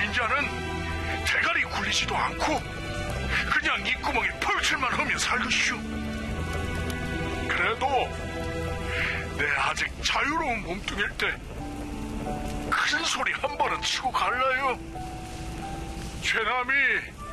인자는 대가리 굴리지도 않고 그냥 입구멍에 펄칠만 하며 살것이오. 그래도 내 아직 자유로운 몸뚱일 때 큰 소리 한 번은 치고 갈라요. 죄남이